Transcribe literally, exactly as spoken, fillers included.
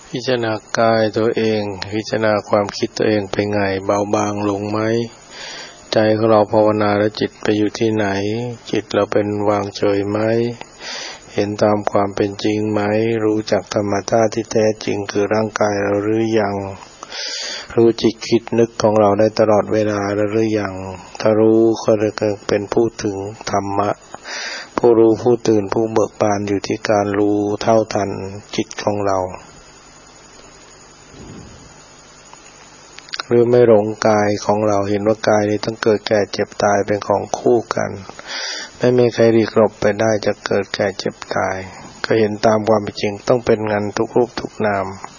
พิจารณากายตัวเองพิจารณาความคิดตัวเองเป็นไงเบาบางลงไหมใจของเราภาวนาแล้วจิตไปอยู่ที่ไหนจิตเราเป็นวางเฉยไหมเห็นตามความเป็นจริงไหมรู้จักธรรมชาติที่แท้จริงคือร่างกายเราหรือยังรู้จิตคิดนึกของเราได้ตลอดเวลาหรือยังถ้ารู้ก็จะเป็นผู้ถึงธรรมะผู้รู้ผู้ตื่นผู้เบิกบานอยู่ที่การรู้เท่าทันจิตของเราหรือไม่หลงกายของเราเห็นว่ากายนี้ต้องเกิดแก่เจ็บตายเป็นของคู่กันไม่มีใครหลีกหลบไปได้จะเกิดแก่เจ็บตายก็เห็นตามความเป็นจริงต้องเป็นงั้นทุกรูปทุกนาม